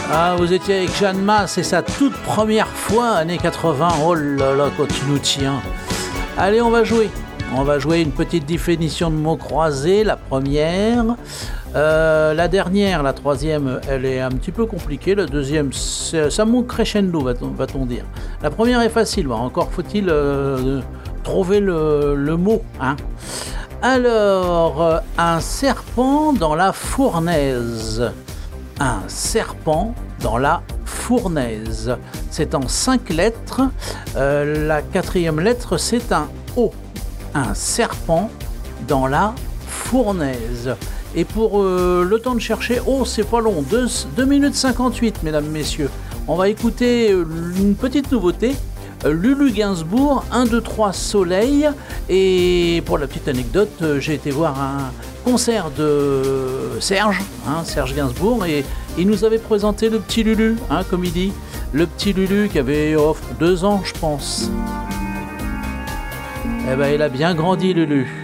Ah, vous étiez avec Jeanne Masse, c'est sa toute première fois, années 80. Oh là là, quand tu nous tiens. Allez, on va jouer. On va jouer une petite définition de mots croisés, la première. La dernière, la troisième, elle est un petit peu compliquée. La deuxième, ça monte crescendo, va-t-on dire. La première est facile, bon, encore faut-il trouver le mot. Hein. Alors, un serpent dans la fournaise. Un serpent dans la fournaise. C'est en 5 lettres. La quatrième lettre, c'est un O. Un serpent dans la fournaise. Et pour le temps de chercher, oh, c'est pas long, 2 minutes 58, mesdames, messieurs. On va écouter une petite nouveauté. Lulu Gainsbourg, 1, 2, 3 Soleil. Et pour la petite anecdote, j'ai été voir un concert de Serge Gainsbourg, et il nous avait présenté le petit Lulu, comme il dit. Le petit Lulu qui avait 2 ans, je pense. Eh ben, il a bien grandi, Lulu.